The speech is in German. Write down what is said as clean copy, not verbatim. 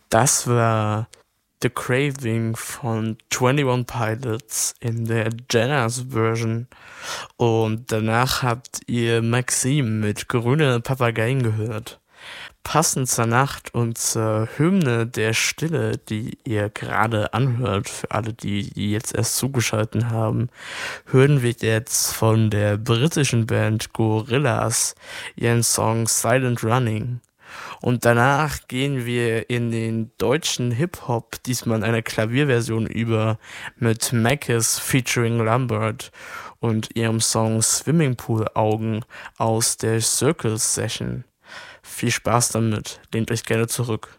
Das war The Craving von 21 Pilots in der Jenna's Version. Und danach habt ihr Maxim mit Grüne Papageien gehört. Passend zur Nacht und zur Hymne der Stille, die ihr gerade anhört, für alle, die jetzt erst zugeschaltet haben, hören wir jetzt von der britischen Band Gorillaz ihren Song Silent Running. Und danach gehen wir in den deutschen Hip-Hop, diesmal in einer Klavierversion über, mit Mackes featuring Lambert und ihrem Song Swimmingpool Augen aus der Circle Session. Viel Spaß damit, lehnt euch gerne zurück.